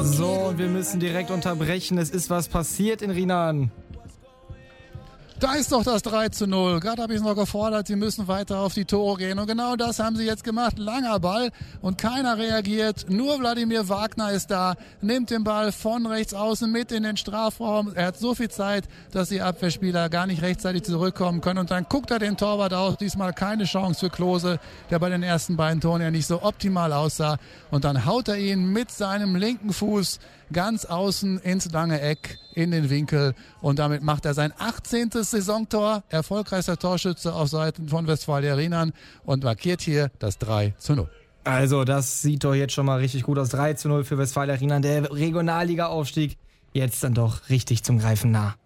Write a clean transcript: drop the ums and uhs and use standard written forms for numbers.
So, und wir müssen direkt unterbrechen. Es ist was passiert in Rienan. Da ist doch das 3:0. Gerade habe ich es noch gefordert, sie müssen weiter auf die Tore gehen. Und genau das haben sie jetzt gemacht. Langer Ball und keiner reagiert. Nur Wladimir Wagner ist da, nimmt den Ball von rechts außen mit in den Strafraum. Er hat so viel Zeit, dass die Abwehrspieler gar nicht rechtzeitig zurückkommen können. Und dann guckt er den Torwart aus. Diesmal keine Chance für Klose, der bei den ersten beiden Toren ja nicht so optimal aussah. Und dann haut er ihn mit seinem linken Fuß ganz außen ins lange Eck in den Winkel und damit macht er sein 18. Saisontor, erfolgreichster Torschütze auf Seiten von Westfalia Rienan und markiert hier das 3:0. Also das sieht doch jetzt schon mal richtig gut aus. 3:0 für Westfalia Rienan, der Regionalliga-Aufstieg jetzt dann doch richtig zum Greifen nah.